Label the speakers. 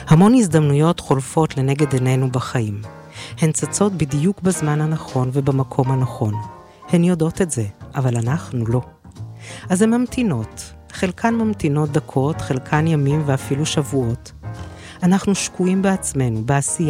Speaker 1: המון הזדמנויות חולפות לנגד עינינו בחיים. הן צצות בדיוק בזמן הנכון ובמקום הנכון. הן יודעות את זה, אבל אנחנו לא. אז הן ממתינות. חלקן ממתינות דקות, חלקן ימים ואפילו שבועות. אנחנו שקועים בעצמנו, בעשייה.